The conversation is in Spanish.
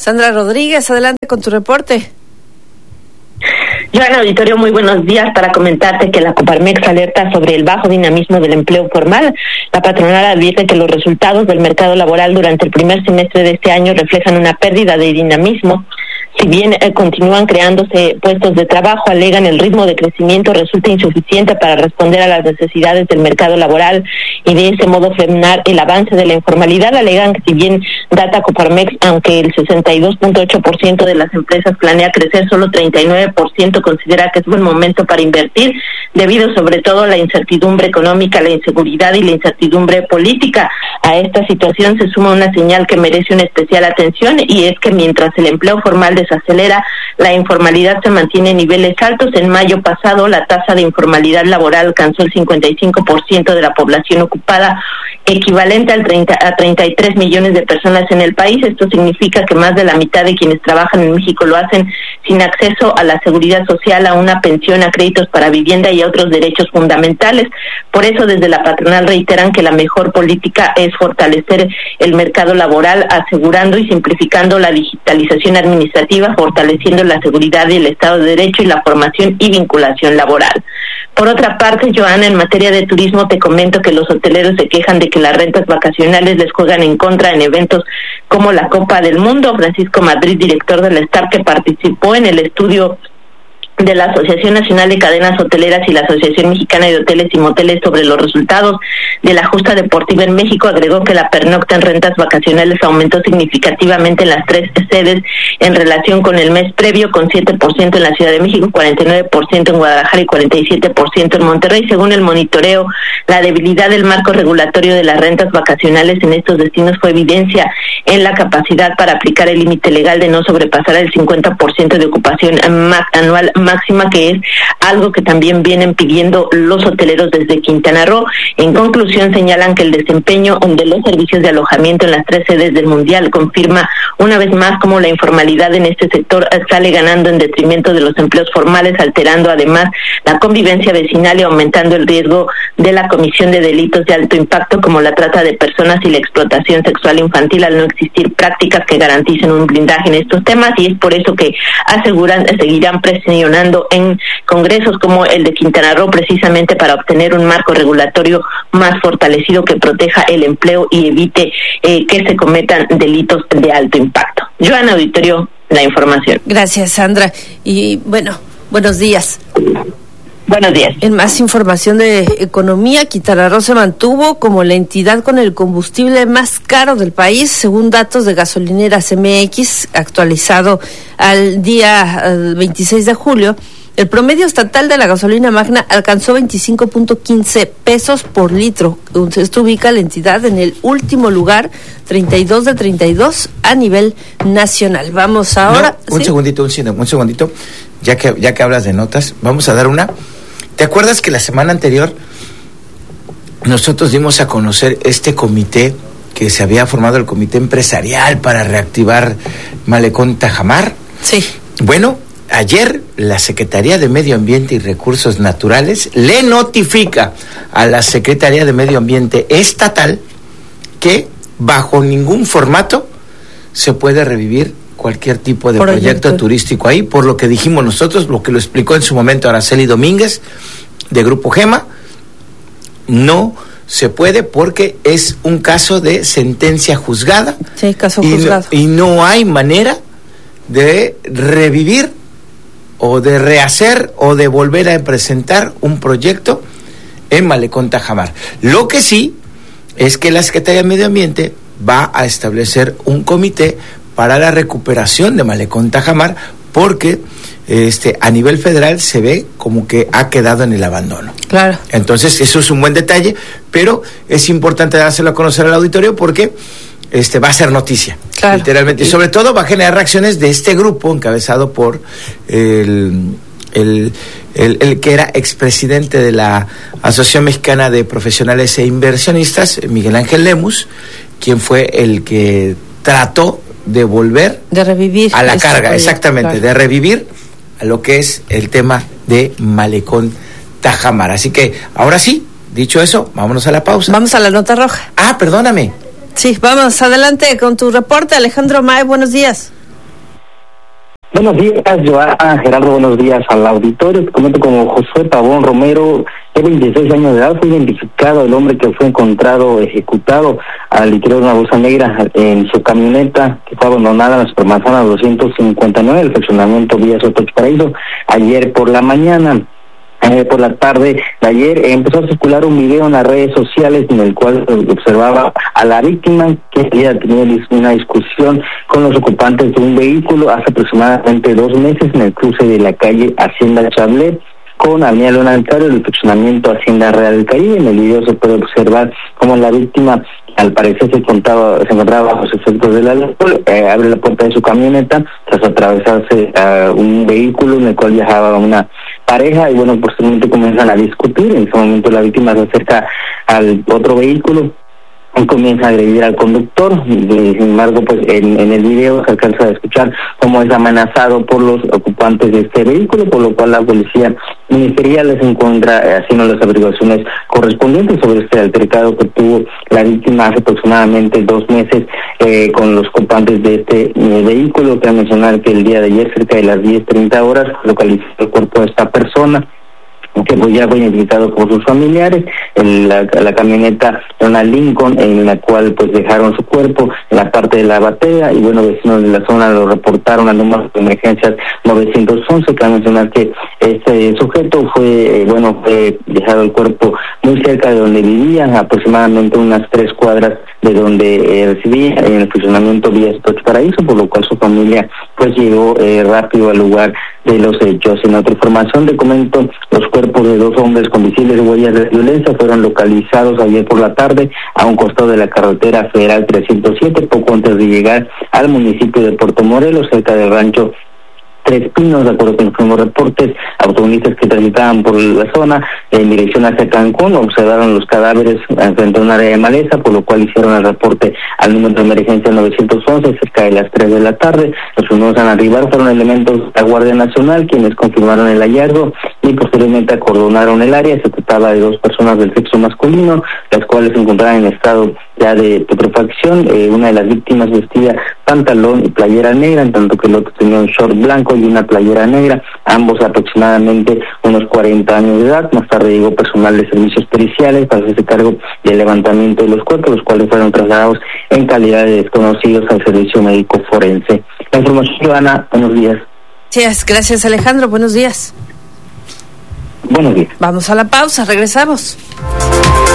Sandra Rodríguez, adelante con tu reporte. Joana, auditorio, muy buenos días. Para comentarte que la Coparmex alerta sobre el bajo dinamismo del empleo formal. La patronal advierte que los resultados del mercado laboral durante el primer semestre de este año reflejan una pérdida de dinamismo. Si bien continúan creándose puestos de trabajo, alegan el ritmo de crecimiento resulta insuficiente para responder a las necesidades del mercado laboral y de ese modo frenar el avance de la informalidad. Alegan que si bien data Coparmex, aunque el 62.8% de las empresas planea crecer, solo 39% considera que es buen momento para invertir, debido sobre todo a la incertidumbre económica, la inseguridad y la incertidumbre política. A esta situación se suma una señal que merece una especial atención, y es que mientras el empleo formal desacelera, la informalidad se mantiene en niveles altos. En mayo pasado, la tasa de informalidad laboral alcanzó el 55% de la población ocupada, equivalente a 33 millones de personas en el país. Esto significa que más de la mitad de quienes trabajan en México lo hacen sin acceso a la seguridad social, a una pensión, a créditos para vivienda y a otros derechos fundamentales. Por eso, desde la patronal reiteran que la mejor política es fortalecer el mercado laboral, asegurando y simplificando la digitalización administrativa, fortaleciendo la seguridad y el Estado de Derecho y la formación y vinculación laboral. Por otra parte, Joana, en materia de turismo te comento que los hoteleros se quejan de que las rentas vacacionales les juegan en contra en eventos como la Copa del Mundo. Francisco Madrid, director de la STAR, que participó en el estudio de la Asociación Nacional de Cadenas Hoteleras y la Asociación Mexicana de Hoteles y Moteles sobre los resultados de la justa deportiva en México, agregó que la pernocta en rentas vacacionales aumentó significativamente en las tres sedes en relación con el mes previo, con 7% en la Ciudad de México, 49% en Guadalajara y 47% en Monterrey. Según el monitoreo, la debilidad del marco regulatorio de las rentas vacacionales en estos destinos fue evidencia en la capacidad para aplicar el límite legal de no sobrepasar el 50% de ocupación anual máxima, que es algo que también vienen pidiendo los hoteleros desde Quintana Roo. En conclusión, señalan que el desempeño de los servicios de alojamiento en las tres sedes del Mundial confirma una vez más cómo la informalidad en este sector sale ganando en detrimento de los empleos formales, alterando además la convivencia vecinal y aumentando el riesgo de la comisión de delitos de alto impacto como la trata de personas y la explotación sexual infantil, al no existir prácticas que garanticen un blindaje en estos temas. Y es por eso que aseguran seguirán presionando en congresos como el de Quintana Roo, precisamente para obtener un marco regulatorio más fortalecido que proteja el empleo y evite que se cometan delitos de alto impacto. Joana, auditorio, la información. Gracias, Sandra. Y bueno, buenos días. Buenos días. En más información de economía, Quintana Roo se mantuvo como la entidad con el combustible más caro del país, según datos de Gasolineras MX, actualizado al día 26 de julio. El promedio estatal de la gasolina magna alcanzó 25.15 pesos por litro. Esto ubica a la entidad en el último lugar, 32 de 32 a nivel nacional. Vamos ahora... No, un segundito. Ya que hablas de notas, vamos a dar una. ¿Te acuerdas que la semana anterior nosotros dimos a conocer este comité que se había formado, el comité empresarial para reactivar Malecón Tajamar? Sí. Bueno, ayer la Secretaría de Medio Ambiente y Recursos Naturales le notifica a la Secretaría de Medio Ambiente estatal que bajo ningún formato se puede revivir cualquier tipo de proyecto turístico ahí, por lo que dijimos nosotros, lo que lo explicó en su momento Araceli Domínguez de Grupo Gema, no se puede porque es un caso de sentencia juzgada. Sí, caso juzgado. Y no hay manera de revivir o de rehacer o de volver a presentar un proyecto en Malecón Tajamar. Lo que sí es que la Secretaría de Medio Ambiente va a establecer un comité para la recuperación de Malecón Tajamar, porque a nivel federal se ve como que ha quedado en el abandono. Claro. Entonces, eso es un buen detalle, pero es importante dárselo a conocer al auditorio porque va a ser noticia, claro, literalmente. Y sobre todo va a generar reacciones de este grupo encabezado por el que era expresidente de la Asociación Mexicana de Profesionales e Inversionistas, Miguel Ángel Lemus, quien fue el que trató de volver de revivir a la carga, proyecto, exactamente, claro, de revivir a lo que es el tema de Malecón Tajamar. Así que ahora sí, dicho eso, vámonos a la pausa. Vamos a la nota roja. Perdóname. Sí, vamos adelante con tu reporte, Alejandro May, buenos días. Buenos días, Joana, Gerardo, buenos días al auditorio. Te comento como Josué Pavón Romero, de 26 años de edad, fue identificado el hombre que fue encontrado ejecutado al interior de una bolsa negra en su camioneta que fue abandonada en la Supermanzana 259, el fraccionamiento Villa Soto Paraíso, ayer por la mañana. Por la tarde de ayer empezó a circular un video en las redes sociales en el cual observaba a la víctima que había tenido una discusión con los ocupantes de un vehículo hace aproximadamente 2 meses en el cruce de la calle Hacienda Chablet con Avenida Leonardo Alcaro, el fraccionamiento Hacienda Real del Caribe. En el video se puede observar cómo la víctima, al parecer, se encontraba bajo los efectos del alcohol, abre la puerta de su camioneta tras atravesarse un vehículo en el cual viajaba una pareja y bueno, posteriormente comienzan a discutir. En ese momento la víctima se acerca al otro vehículo y comienza a agredir al conductor. Sin embargo, pues en el video se alcanza a escuchar cómo es amenazado por los ocupantes de este vehículo, por lo cual la policía ministerial les encuentra haciendo las averiguaciones correspondientes sobre este altercado que tuvo la víctima hace aproximadamente 2 meses con los ocupantes de este vehículo. Quiero mencionar que el día de ayer, cerca de las 10:30 horas, localizó el cuerpo de esta persona, que pues ya fue identificado por sus familiares. La camioneta era una Lincoln en la cual pues dejaron su cuerpo en la parte de la batea y bueno, vecinos de la zona lo reportaron al número de emergencias 911. Cabe mencionar que este sujeto fue dejado el cuerpo muy cerca de donde vivía, aproximadamente unas 3 cuadras de donde residía, en el funcionamiento Villa Soto Paraíso, por lo cual su familia pues llegó rápido al lugar de los hechos. En otra información te comento, los cuerpos de 2 hombres con visibles huellas de violencia fueron localizados ayer por la tarde a un costado de la carretera federal 307, poco antes de llegar al municipio de Puerto Morelos, cerca del rancho Tres Pinos. De acuerdo con los primeros reportes, automovilistas que transitaban por la zona en dirección hacia Cancún observaron los cadáveres frente a un área de maleza, por lo cual hicieron el reporte al número de emergencia 911 cerca de las 3 de la tarde. Los primeros en arribar fueron elementos de la Guardia Nacional, quienes confirmaron el hallazgo y posteriormente acordonaron el área. Se trataba de 2 personas del sexo masculino, las cuales se encontraban en estado ya de putrefacción. Una de las víctimas vestía pantalón y playera negra, en tanto que el otro tenía un short blanco y una playera negra, ambos aproximadamente unos 40 años de edad. Más tarde llegó personal de servicios periciales para hacerse cargo del levantamiento de los cuerpos, los cuales fueron trasladados en calidad de desconocidos al servicio médico forense. La información, Joana, buenos días. Gracias, Alejandro, buenos días. Buenos días. Vamos a la pausa, regresamos.